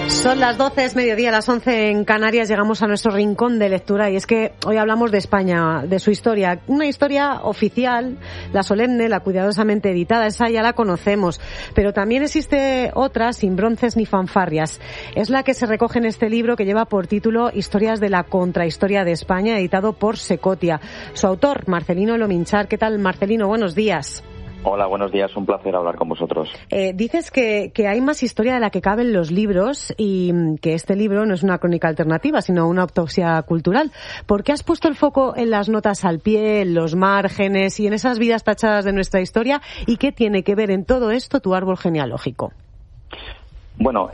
Son las 12, es mediodía, las 11 en Canarias, llegamos a nuestro rincón de lectura y es que hoy hablamos de España, de su historia, una historia oficial, la solemne, la cuidadosamente editada, esa ya la conocemos, pero también existe otra sin bronces ni fanfarrias, es la que se recoge en este libro que lleva por título Historias de la contrahistoria de España, editado por Secotia. Su autor, Marcelino Lominchar. ¿Qué tal, Marcelino? Buenos días. Hola, buenos días. Un placer hablar con vosotros. Dices que hay más historia de la que cabe en los libros y que este libro no es una crónica alternativa, sino una autopsia cultural. ¿Por qué has puesto el foco en las notas al pie, en los márgenes y en esas vidas tachadas de nuestra historia? ¿Y qué tiene que ver en todo esto tu árbol genealógico? Bueno,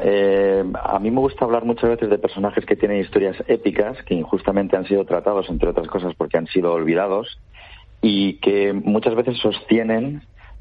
a mí me gusta hablar muchas veces de personajes que tienen historias épicas, que injustamente han sido tratados, entre otras cosas, porque han sido olvidados y que muchas veces sostienen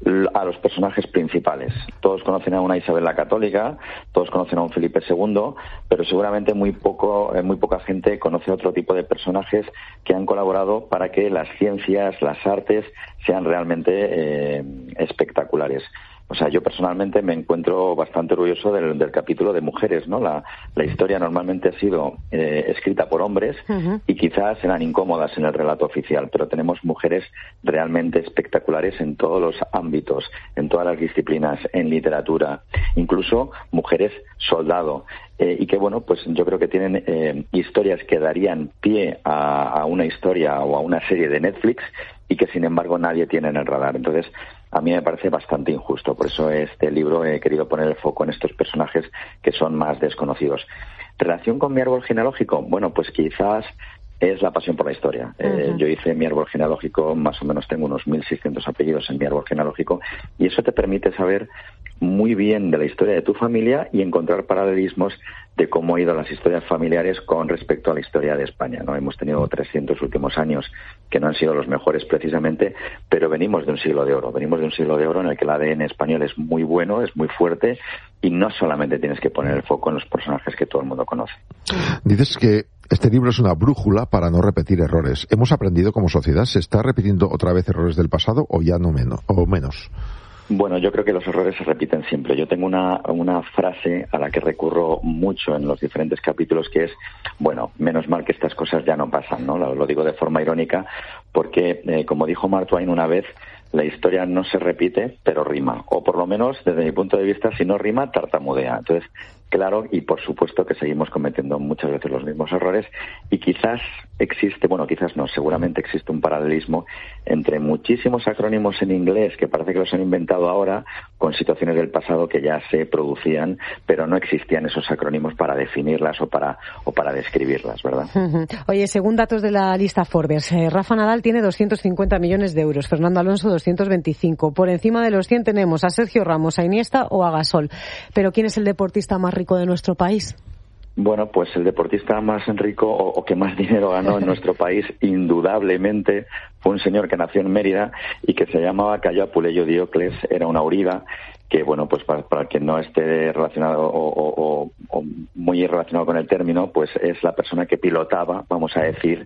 a los personajes principales. Todos conocen a una Isabel la Católica, todos conocen a un Felipe II, pero seguramente muy poca gente conoce otro tipo de personajes que han colaborado para que las ciencias, las artes sean realmente espectaculares. O sea, yo personalmente me encuentro bastante orgulloso del capítulo de mujeres, ¿no? La historia normalmente ha sido escrita por hombres y quizás eran incómodas en el relato oficial, pero tenemos mujeres realmente espectaculares en todos los ámbitos, en todas las disciplinas, en literatura, incluso mujeres soldado. Y que, bueno, pues yo creo que tienen historias que darían pie a una historia o a una serie de Netflix y que, sin embargo, nadie tiene en el radar. Entonces, a mí me parece bastante injusto. Por eso este libro he querido poner el foco en estos personajes que son más desconocidos. ¿Relación con mi árbol genealógico? Bueno, pues quizás es la pasión por la historia. Yo hice mi árbol genealógico, más o menos tengo unos 1.600 apellidos en mi árbol genealógico, y eso te permite saber muy bien de la historia de tu familia y encontrar paralelismos de cómo han ido las historias familiares con respecto a la historia de España, ¿no? Hemos tenido 300 últimos años que no han sido los mejores precisamente, pero venimos de un siglo de oro. Venimos de un siglo de oro en el que el ADN español es muy bueno, es muy fuerte, y no solamente tienes que poner el foco en los personajes que todo el mundo conoce. Dices que este libro es una brújula para no repetir errores. ¿Hemos aprendido como sociedad? ¿Se está repitiendo otra vez errores del pasado o ya no menos? Bueno, yo creo que los errores se repiten siempre. Yo tengo una frase a la que recurro mucho en los diferentes capítulos que es, bueno, menos mal que estas cosas ya no pasan, ¿no? Lo digo de forma irónica porque, como dijo Mark Twain una vez, la historia no se repite, pero rima. O por lo menos, desde mi punto de vista, si no rima, tartamudea. Entonces, claro, y por supuesto que seguimos cometiendo muchas veces los mismos errores y quizás existe, bueno, quizás no, seguramente existe un paralelismo entre muchísimos acrónimos en inglés que parece que los han inventado ahora con situaciones del pasado que ya se producían, pero no existían esos acrónimos para definirlas o para describirlas, ¿verdad? Oye, según datos de la lista Forbes, Rafa Nadal tiene 250 millones de euros, Fernando Alonso 225. Por encima de los 100 tenemos a Sergio Ramos, a Iniesta o a Gasol. Pero ¿quién es el deportista más rico de nuestro país? Bueno, pues el deportista más rico o que más dinero ganó en nuestro país, indudablemente, fue un señor que nació en Mérida y que se llamaba Cayo Apuleyo Diocles, era un auriga, que, bueno, pues para que no esté relacionado o muy relacionado con el término, pues es la persona que pilotaba, vamos a decir,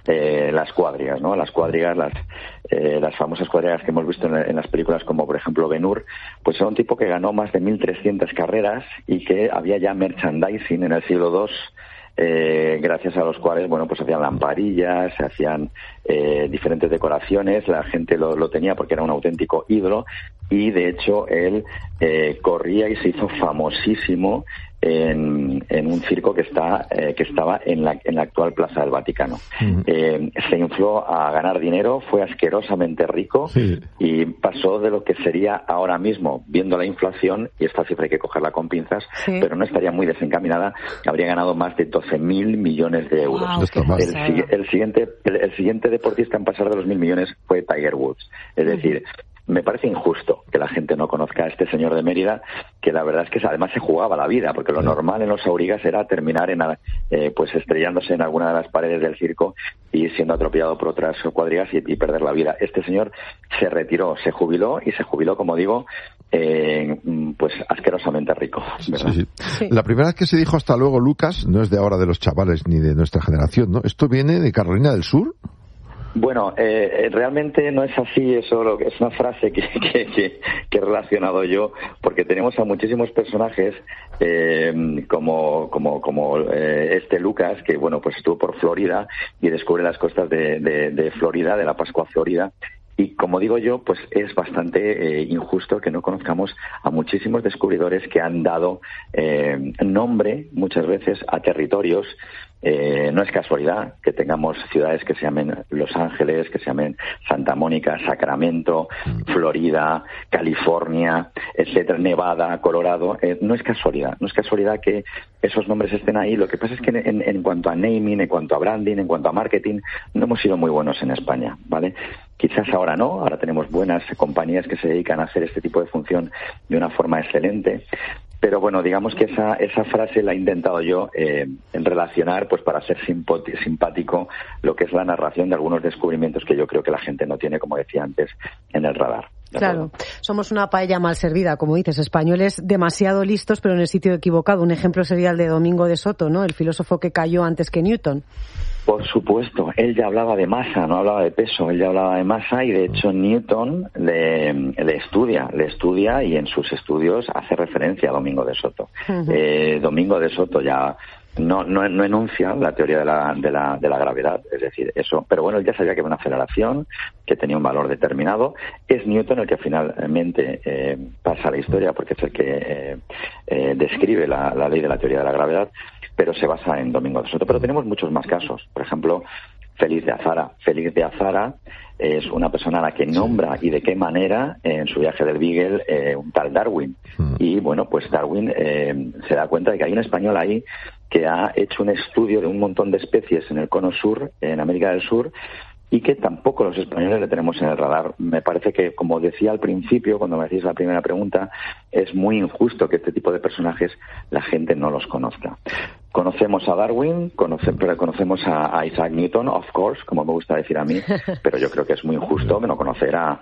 las cuadrigas, ¿no? Las cuadrigas, las famosas cuadrigas que hemos visto en las películas como, por ejemplo, Ben-Hur, pues era un tipo que ganó más de 1.300 carreras y que había ya merchandising en el siglo II, gracias a los cuales, bueno, pues hacían lamparillas, se hacían diferentes decoraciones, la gente lo tenía porque era un auténtico ídolo y, de hecho, él corría y se hizo famosísimo en un circo que estaba en la actual Plaza del Vaticano. Se infló a ganar dinero, fue asquerosamente rico y pasó de lo que sería ahora mismo, viendo la inflación, y esta cifra hay que cogerla con pinzas, pero no estaría muy desencaminada, habría ganado más de 12.000 millones de euros. Wow, el siguiente deportista en pasar de los 1.000 millones fue Tiger Woods. Es decir, me parece injusto que la gente no conozca a este señor de Mérida, que la verdad es que además se jugaba la vida, porque lo normal en los aurigas era terminar pues estrellándose en alguna de las paredes del circo y siendo atropellado por otras cuadrigas y perder la vida. Este señor se retiró, se jubiló, como digo, pues asquerosamente rico, ¿verdad? Sí. La primera vez que se dijo hasta luego, Lucas, no es de ahora de los chavales ni de nuestra generación, ¿no? ¿Esto viene de Carolina del Sur? Bueno, realmente no es así, eso es una frase que he relacionado yo, porque tenemos a muchísimos personajes como este Lucas, que bueno, pues estuvo por Florida y descubre las costas de Florida, de la Pascua Florida. Y como digo yo, pues es bastante injusto que no conozcamos a muchísimos descubridores que han dado nombre muchas veces a territorios. No es casualidad que tengamos ciudades que se llamen Los Ángeles, que se llamen Santa Mónica, Sacramento, Florida, California, etcétera, Nevada, Colorado. No es casualidad que esos nombres estén ahí. Lo que pasa es que en cuanto a naming, en cuanto a branding, en cuanto a marketing, no hemos sido muy buenos en España, ¿vale? Quizás ahora no, ahora tenemos buenas compañías que se dedican a hacer este tipo de función de una forma excelente. Pero bueno, digamos que esa frase la he intentado yo en relacionar, pues para ser simpático, lo que es la narración de algunos descubrimientos que yo creo que la gente no tiene, como decía antes, en el radar. Claro, somos una paella mal servida, como dices, españoles demasiado listos, pero en el sitio equivocado. Un ejemplo sería el de Domingo de Soto, ¿no? El filósofo que cayó antes que Newton. Por supuesto, él ya hablaba de masa, no hablaba de peso, él ya hablaba de masa y de hecho Newton le estudia y en sus estudios hace referencia a Domingo de Soto. Uh-huh. Domingo de Soto ya no enuncia la teoría de la gravedad, es decir, eso, pero bueno, él ya sabía que era una aceleración, que tenía un valor determinado. Es Newton el que finalmente pasa a la historia porque es el que describe la ley de la teoría de la gravedad, pero se basa en Domingo de Soto. Pero tenemos muchos más casos. Por ejemplo, Félix de Azara. Félix de Azara es una persona a la que nombra y de qué manera en su viaje del Beagle un tal Darwin. Y bueno, pues Darwin se da cuenta de que hay un español ahí que ha hecho un estudio de un montón de especies en el cono sur, en América del Sur, y que tampoco los españoles le tenemos en el radar. Me parece que, como decía al principio, cuando me hacéis la primera pregunta, es muy injusto que este tipo de personajes la gente no los conozca. Conocemos a Darwin, conocemos a Isaac Newton, of course, como me gusta decir a mí, pero yo creo que es muy injusto no conocer a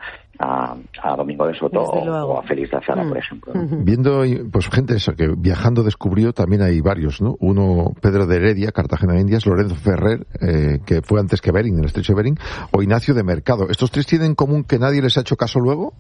Domingo de Soto o a Félix de Azara, por ejemplo. Viendo, pues gente esa que viajando descubrió, también hay varios, ¿no? Uno, Pedro de Heredia, Cartagena de Indias, Lorenzo Ferrer, que fue antes que Bering, en el estrecho de Bering, o Ignacio de Mercado. ¿Estos tres tienen en común que nadie les ha hecho caso luego?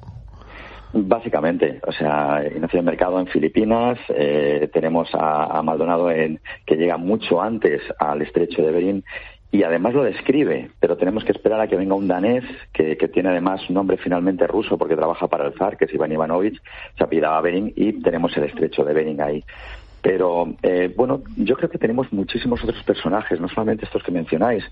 Básicamente, o sea, Ignacio de Mercado en Filipinas, tenemos a Maldonado que llega mucho antes al estrecho de Bering y además lo describe, pero tenemos que esperar a que venga un danés que tiene además un nombre finalmente ruso porque trabaja para el zar, que es Iván Ivanovich, se apellidaba Bering y tenemos el estrecho de Bering ahí. Pero, bueno, yo creo que tenemos muchísimos otros personajes, no solamente estos que mencionáis.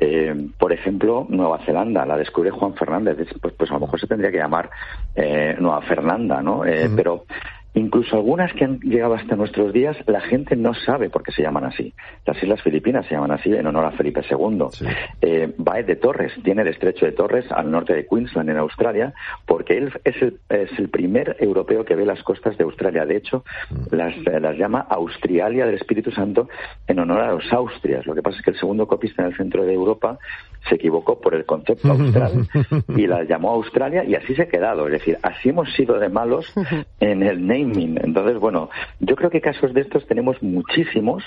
Por ejemplo, Nueva Zelanda, la descubre Juan Fernández. Pues a lo mejor se tendría que llamar Nueva Fernanda, ¿no? Pero incluso algunas que han llegado hasta nuestros días, la gente no sabe por qué se llaman así. Las Islas Filipinas se llaman así en honor a Felipe II. Sí. Baez de Torres tiene el estrecho de Torres al norte de Queensland, en Australia, porque él es el primer europeo que ve las costas de Australia. De hecho, las llama Australia del Espíritu Santo en honor a los Austrias. Lo que pasa es que el segundo copista en el centro de Europa se equivocó por el concepto austral y las llamó Australia y así se ha quedado. Es decir, así hemos sido de malos en el naming. Entonces, bueno, yo creo que casos de estos tenemos muchísimos.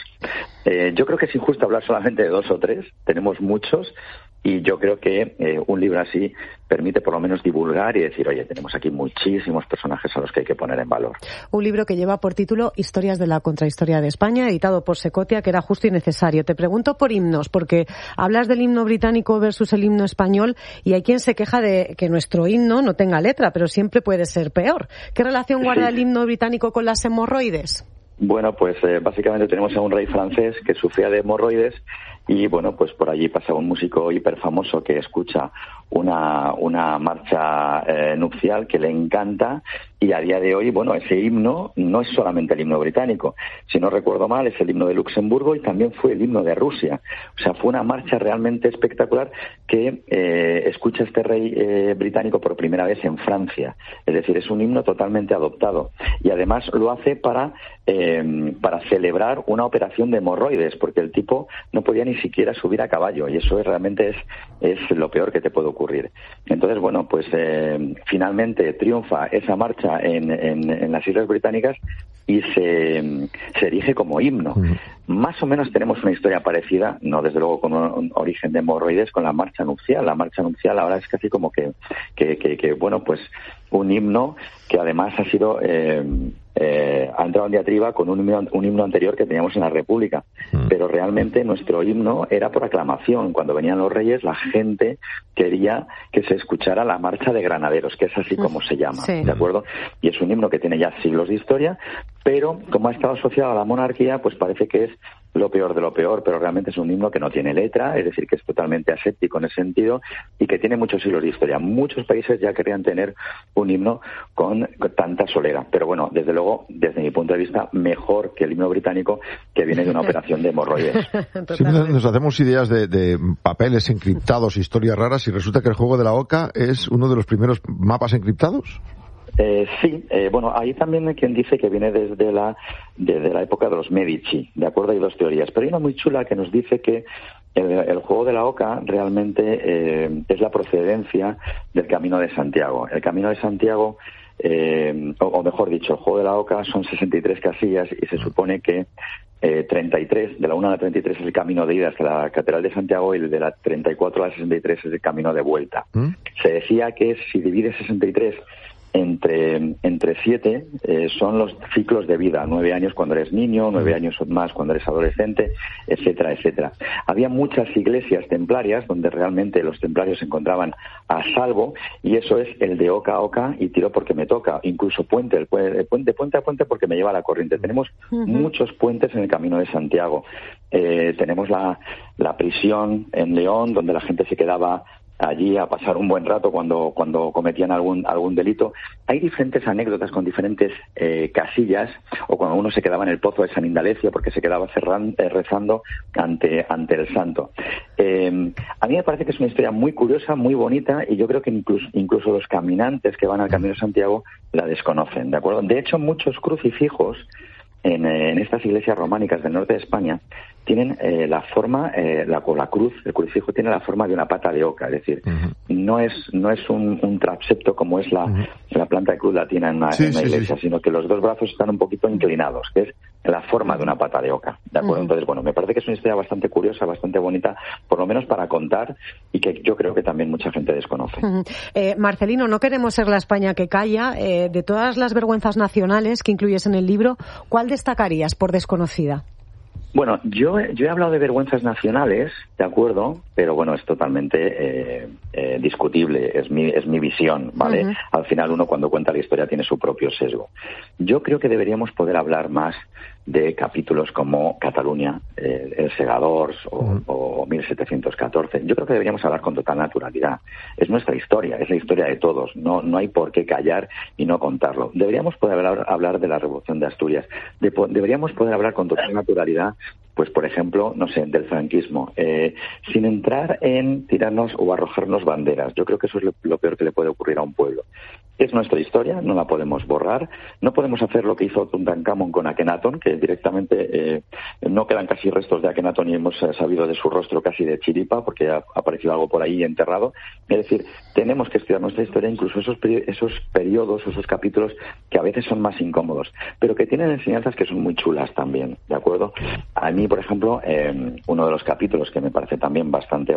Yo creo que es injusto hablar solamente de 2 o 3. Tenemos muchos. Y yo creo que un libro así permite por lo menos divulgar y decir, oye, tenemos aquí muchísimos personajes a los que hay que poner en valor. Un libro que lleva por título Historias de la Contrahistoria de España, editado por Secotia, que era justo y necesario. Te pregunto por himnos, porque hablas del himno británico versus el himno español y hay quien se queja de que nuestro himno no tenga letra, pero siempre puede ser peor. ¿Qué relación guarda el himno británico con las hemorroides? Bueno, pues básicamente tenemos a un rey francés que sufría de hemorroides y bueno, pues por allí pasa un músico hiperfamoso que escucha una marcha nupcial que le encanta y a día de hoy, bueno, ese himno no es solamente el himno británico, si no recuerdo mal es el himno de Luxemburgo y también fue el himno de Rusia. O sea, fue una marcha realmente espectacular que escucha este rey británico por primera vez en Francia. Es decir, es un himno totalmente adoptado y además lo hace para celebrar una operación de hemorroides, porque el tipo no podía ni siquiera subir a caballo y eso realmente es lo peor que te puede ocurrir. Entonces, bueno, pues finalmente triunfa esa marcha usa en las Islas Británicas y se erige como himno. Más o menos tenemos una historia parecida, no desde luego con un origen de hemorroides, con la marcha nupcial. La marcha nupcial ahora es casi como que bueno, pues un himno que además ha sido ha entrado en diatriba con un himno anterior que teníamos en la República, pero realmente nuestro himno era por aclamación. Cuando venían los reyes, la gente quería que se escuchara la marcha de granaderos, que es así como se llama, sí. ¿De acuerdo? Y es un himno que tiene ya siglos de historia, pero como ha estado asociado a la monarquía, pues parece que es lo peor de lo peor, pero realmente es un himno que no tiene letra, es decir, que es totalmente aséptico en ese sentido y que tiene muchos siglos de historia. Muchos países ya querían tener un himno con tanta solera, pero bueno, desde luego, desde mi punto de vista, mejor que el himno británico, que viene de una operación de hemorroides. Sí, nos hacemos ideas de papeles encriptados, historias raras, y resulta que el juego de la Oca es uno de los primeros mapas encriptados. Sí, bueno, ahí también hay quien dice que viene desde la época de los Medici, ¿de acuerdo? Hay dos teorías, pero hay una muy chula que nos dice que el juego de la Oca realmente es la procedencia del Camino de Santiago. El Camino de Santiago, o mejor dicho, el juego de la Oca son 63 casillas y se supone que 33, de la 1 a la 33 es el camino de ida hasta la Catedral de Santiago y el de la 34 a la 63 es el camino de vuelta. Se decía que si divides 63 entre 7 son los ciclos de vida, 9 años cuando eres niño, 9 años o más cuando eres adolescente, etcétera, etcétera. Había muchas iglesias templarias donde realmente los templarios se encontraban a salvo, y eso es el de oca a oca y tiro porque me toca, incluso puente a puente porque me lleva la corriente. Tenemos muchos puentes en el Camino de Santiago. Tenemos la prisión en León, donde la gente se quedaba allí a pasar un buen rato cuando cometían algún delito. Hay diferentes anécdotas con diferentes casillas, o cuando uno se quedaba en el pozo de San Indalecio porque se quedaba rezando ante el santo. A mí me parece que es una historia muy curiosa, muy bonita, y yo creo que incluso los caminantes que van al Camino de Santiago la desconocen, ¿de acuerdo? De hecho, muchos crucifijos en estas iglesias románicas del norte de España tienen la forma, la cruz, el crucifijo tiene la forma de una pata de oca, es decir, no es un transepto como es la planta de cruz latina en una iglesia, sino que los dos brazos están un poquito inclinados, que es la forma de una pata de oca, ¿de acuerdo? Entonces, bueno, me parece que es una historia bastante curiosa, bastante bonita, por lo menos para contar, y que yo creo que también mucha gente desconoce. Marcelino, no queremos ser la España que calla. De todas las vergüenzas nacionales que incluyes en el libro, ¿cuál destacarías por desconocida? Bueno, yo he hablado de vergüenzas nacionales, ¿de acuerdo? Pero bueno, es totalmente discutible, es mi visión, ¿vale? Al final uno cuando cuenta la historia tiene su propio sesgo. Yo creo que deberíamos poder hablar más de capítulos como Cataluña, El Segadors o 1714. Yo creo que deberíamos hablar con total naturalidad. Es nuestra historia, es la historia de todos. No hay por qué callar y no contarlo. Deberíamos poder hablar de la Revolución de Asturias. Deberíamos poder hablar con total naturalidad, pues por ejemplo, no sé, del franquismo, sin entrar en tirarnos o arrojarnos banderas. Yo creo que eso es lo peor que le puede ocurrir a un pueblo. Es nuestra historia, no la podemos borrar. No podemos hacer lo que hizo Tutankamón con Akenatón, que directamente no quedan casi restos de Akenatón y hemos sabido de su rostro casi de chiripa, porque ha aparecido algo por ahí enterrado. Es decir, tenemos que estudiar nuestra historia, incluso esos periodos, esos capítulos que a veces son más incómodos, pero que tienen enseñanzas que son muy chulas también, ¿de acuerdo? A mí, por ejemplo, uno de los capítulos que me parece también bastante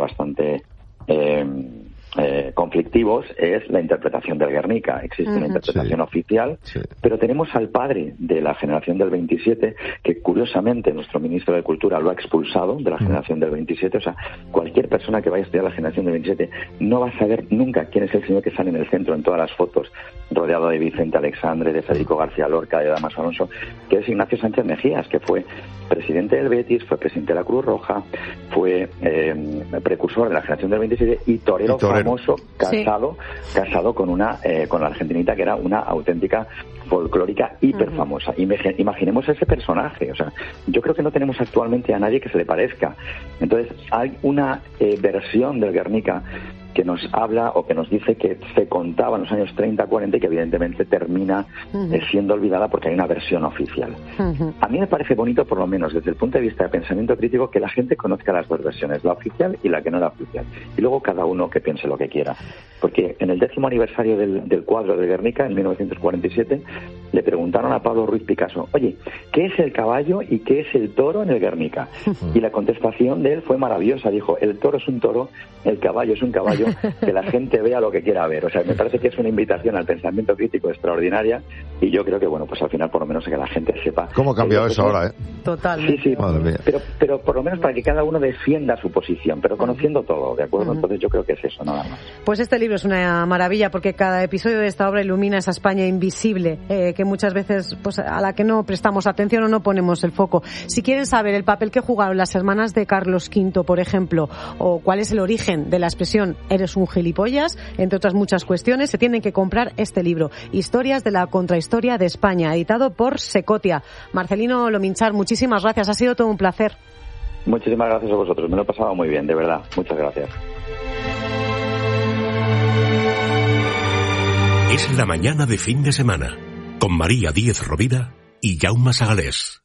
conflictivos es la interpretación del Guernica. Existe una interpretación oficial, pero tenemos al padre de la generación del 27, que curiosamente nuestro ministro de Cultura lo ha expulsado de la generación del 27. O sea, cualquier persona que vaya a estudiar la generación del 27 no va a saber nunca quién es el señor que sale en el centro en todas las fotos, rodeado de Vicente Alexandre, de Federico García Lorca, de Damaso Alonso, que es Ignacio Sánchez Mejías, que fue presidente del Betis, fue presidente de la Cruz Roja, fue precursor de la generación del 27 y torero famoso, casado con la argentinita, que era una auténtica folclórica hiper famosa. Imaginemos ese personaje. O sea, yo creo que no tenemos actualmente a nadie que se le parezca. Entonces, hay una versión del Guernica que nos habla o que nos dice que se contaba en los años 30, 40 y que evidentemente termina siendo olvidada porque hay una versión oficial. A mí me parece bonito, por lo menos desde el punto de vista de pensamiento crítico, que la gente conozca las dos versiones, la oficial y la que no era oficial. Y luego cada uno que piense lo que quiera. Porque en el 10º aniversario del cuadro de Guernica, en 1947, le preguntaron a Pablo Ruiz Picasso, oye, ¿qué es el caballo y qué es el toro en el Guernica? Y la contestación de él fue maravillosa. Dijo, el toro es un toro, el caballo es un caballo, que la gente vea lo que quiera ver. O sea, me parece que es una invitación al pensamiento crítico extraordinaria y yo creo que, bueno, pues al final por lo menos que la gente sepa... ¿Cómo ha cambiado eso ahora, Totalmente. Sí, pero por lo menos para que cada uno defienda su posición, pero conociendo todo, ¿de acuerdo? Entonces yo creo que es eso, nada más. Pues este libro es una maravilla porque cada episodio de esta obra ilumina esa España invisible, que muchas veces pues a la que no prestamos atención o no ponemos el foco. Si quieren saber el papel que jugaron las hermanas de Carlos V, por ejemplo, o cuál es el origen de la expresión eres un gilipollas, entre otras muchas cuestiones, se tienen que comprar este libro, Historias de la Contrahistoria de España, editado por Secotia. Marcelino Lominchar, muchísimas gracias, ha sido todo un placer. Muchísimas gracias a vosotros, me lo he pasado muy bien, de verdad, muchas gracias. Es la mañana de fin de semana, con María Díez Rovira y Jaume Sagalés.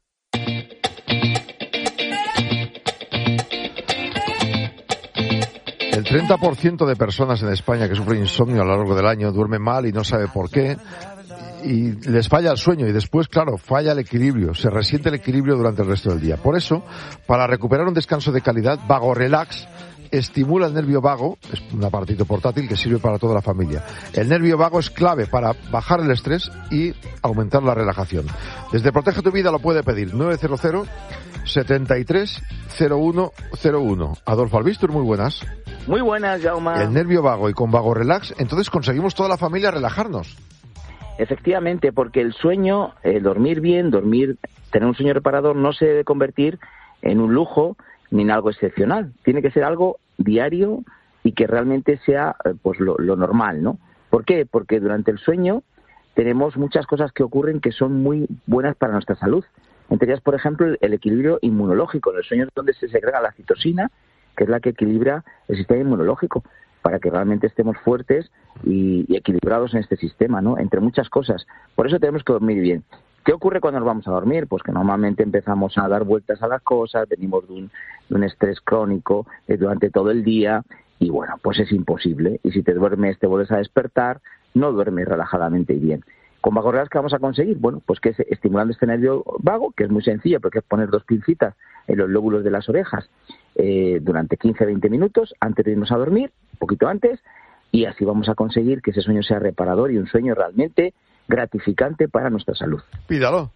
El 30% de personas en España que sufren insomnio a lo largo del año duermen mal y no sabe por qué. Y les falla el sueño y después, claro, falla el equilibrio, se resiente el equilibrio durante el resto del día. Por eso, para recuperar un descanso de calidad, Vago Relax estimula el nervio vago, es un aparatito portátil que sirve para toda la familia. El nervio vago es clave para bajar el estrés y aumentar la relajación. Desde Protege tu Vida lo puede pedir 900 73 0101. Adolfo Albistur, muy buenas. Muy buenas, Jaume. El nervio vago y con Vago Relax, entonces conseguimos toda la familia relajarnos. Efectivamente, porque el sueño, dormir bien, tener un sueño reparador no se debe convertir en un lujo ni en algo excepcional. Tiene que ser algo diario y que realmente sea pues lo normal, ¿no? ¿Por qué? Porque durante el sueño tenemos muchas cosas que ocurren que son muy buenas para nuestra salud. Entre ellas, por ejemplo, el equilibrio inmunológico. En el sueño es donde se segrega la citosina, que es la que equilibra el sistema inmunológico, para que realmente estemos fuertes y equilibrados en este sistema, ¿no? Entre muchas cosas. Por eso tenemos que dormir bien. ¿Qué ocurre cuando nos vamos a dormir? Pues que normalmente empezamos a dar vueltas a las cosas, venimos de un estrés crónico durante todo el día y, bueno, pues es imposible. Y si te duermes, te vuelves a despertar, no duermes relajadamente y bien. ¿Con Vago Relax qué vamos a conseguir? Bueno, pues que es estimulando este nervio vago, que es muy sencillo, porque es poner 2 pincitas en los lóbulos de las orejas durante 15-20 minutos antes de irnos a dormir, un poquito antes, y así vamos a conseguir que ese sueño sea reparador y un sueño realmente gratificante para nuestra salud. Pídalo,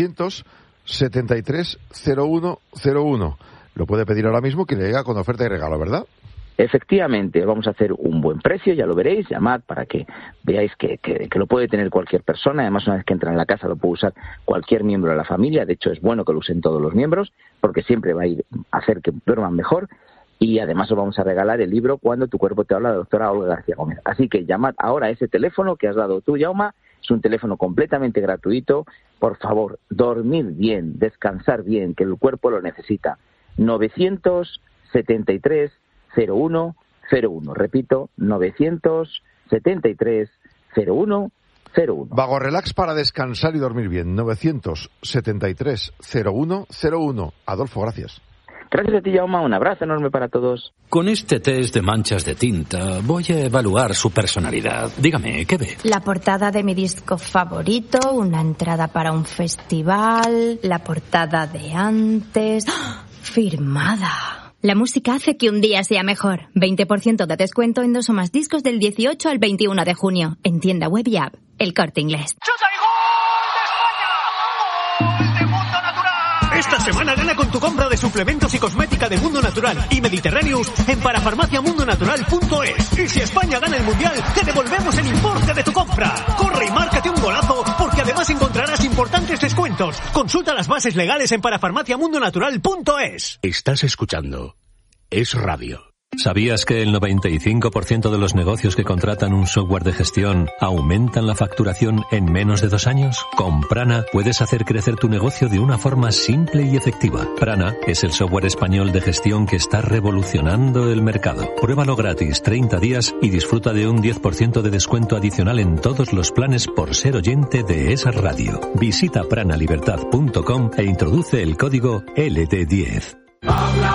973 0101. Lo puede pedir ahora mismo, que le llega con oferta y regalo, ¿verdad? Efectivamente, vamos a hacer un buen precio, ya lo veréis, llamad para que veáis que lo puede tener cualquier persona. Además, una vez que entra en la casa lo puede usar cualquier miembro de la familia. De hecho, es bueno que lo usen todos los miembros porque siempre va a ir a hacer que duerman mejor. Y además os vamos a regalar el libro Cuando tu cuerpo te habla, de la doctora Olga García Gómez. Así que llamad ahora a ese teléfono que has dado tú, Jaume. Es un teléfono completamente gratuito. Por favor, dormir bien, descansar bien, que el cuerpo lo necesita. 973 0101. Repito, 973 0101. Vago Relax para descansar y dormir bien. 973 0101. Adolfo, gracias. Gracias a ti, Jaume. Un abrazo enorme para todos. Con este test de manchas de tinta voy a evaluar su personalidad. Dígame, ¿qué ve? La portada de mi disco favorito, una entrada para un festival, la portada de antes... ¡Oh! Firmada. La música hace que un día sea mejor. 20% de descuento en 2 o más discos del 18 al 21 de junio. En tienda web y app. El Corte Inglés. Esta semana gana con tu compra de suplementos y cosmética de Mundo Natural y Mediterraneous en parafarmaciamundonatural.es. Y si España gana el Mundial, te devolvemos el importe de tu compra. Corre y márcate un golazo, porque además encontrarás importantes descuentos. Consulta las bases legales en parafarmaciamundonatural.es. Estás escuchando Es Radio. ¿Sabías que el 95% de los negocios que contratan un software de gestión aumentan la facturación en menos de 2 años? Con Prana puedes hacer crecer tu negocio de una forma simple y efectiva. Prana es el software español de gestión que está revolucionando el mercado. Pruébalo gratis 30 días y disfruta de un 10% de descuento adicional en todos los planes por ser oyente de esa radio. Visita pranalibertad.com e introduce el código LT10. Habla